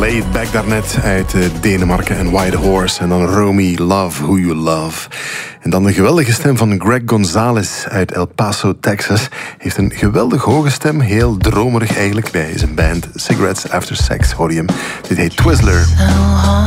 Laid Back daarnet uit Denemarken en White Horse. En dan Romy, Love Who You Love. En dan de geweldige stem van Greg Gonzalez uit El Paso, Texas. Heeft een geweldig hoge stem, heel dromerig eigenlijk. Bij zijn band Cigarettes After Sex hoor je hem. Dit heet Twizzler.